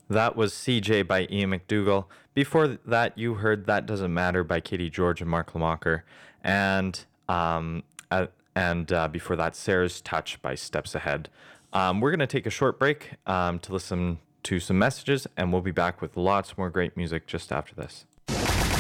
That was CJ by Ian McDougall. Before that, you heard That Doesn't Matter by Katie George and Mark Lamacher. And before that, Sarah's Touch by Steps Ahead. We're going to take a short break to listen to some messages, and we'll be back with lots more great music just after this.